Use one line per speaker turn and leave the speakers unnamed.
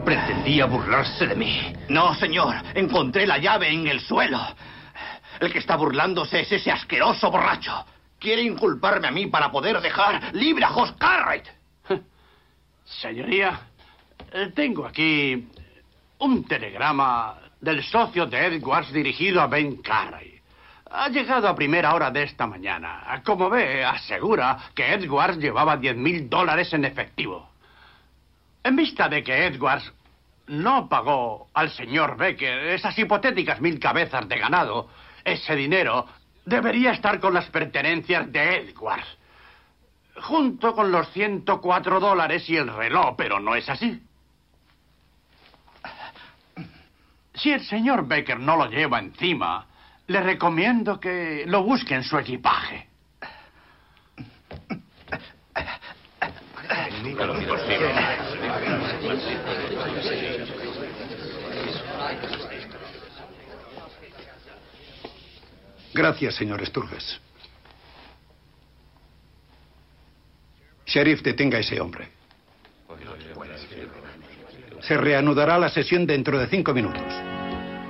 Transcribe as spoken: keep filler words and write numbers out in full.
Pretendía burlarse de mí.
No, señor. Encontré la llave en el suelo. El que está burlándose es ese asqueroso borracho. Quiere inculparme a mí para poder dejar libre a Josh Cartwright.
Señoría, tengo aquí un telegrama del socio de Edwards dirigido a Ben Cartwright. Ha llegado a primera hora de esta mañana. Como ve, asegura que Edwards llevaba diez mil dólares en efectivo. En vista de que Edwards no pagó al señor Becker esas hipotéticas mil cabezas de ganado, ese dinero debería estar con las pertenencias de Edwards, junto con los ciento cuatro dólares y el reloj, pero no es así. Si el señor Becker no lo lleva encima, le recomiendo que lo busque en su equipaje.
Gracias, señor Sturges. Sheriff, detenga a ese hombre. Se reanudará la sesión dentro de cinco minutos.